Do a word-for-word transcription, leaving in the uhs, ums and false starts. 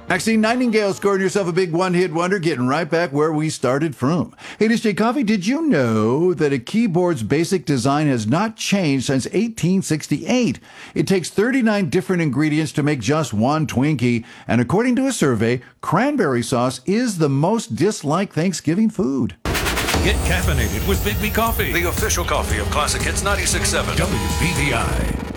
Maxine Nightingale scoring yourself a big one-hit wonder, getting right back where we started from. Hey, this is Jay Coffee. Did you know that a keyboard's basic design has not changed since eighteen sixty-eight? It takes thirty-nine different ingredients to make just one Twinkie, and according to a survey, cranberry sauce is the most disliked Thanksgiving food. Get caffeinated with Big B Coffee, the official coffee of Classic Hits ninety-six point seven W B V I.